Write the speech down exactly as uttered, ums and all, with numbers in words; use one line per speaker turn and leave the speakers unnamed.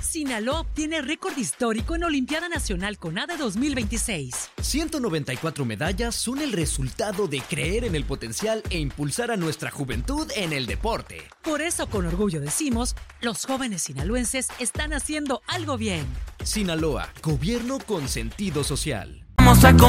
Sinaloa obtiene récord histórico en Olimpiada Nacional CONADE dos mil veintiséis.
ciento noventa y cuatro medallas son el resultado de creer en el potencial e impulsar a nuestra juventud en el deporte.
Por eso, con orgullo decimos, los jóvenes sinaloenses están haciendo algo bien.
Sinaloa, gobierno con sentido social.
Vamos a